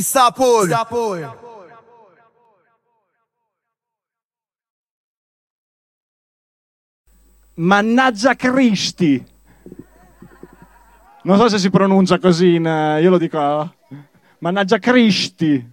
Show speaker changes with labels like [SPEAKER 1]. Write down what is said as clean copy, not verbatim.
[SPEAKER 1] Sapore.
[SPEAKER 2] Mannaggia Cristi. Non so se si pronuncia così, io lo dico. Mannaggia Cristi.